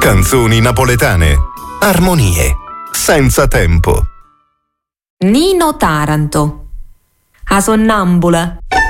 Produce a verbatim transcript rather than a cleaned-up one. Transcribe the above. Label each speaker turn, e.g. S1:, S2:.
S1: Canzoni napoletane. Armonie. Senza tempo.
S2: Nino Taranto. A sonnambula.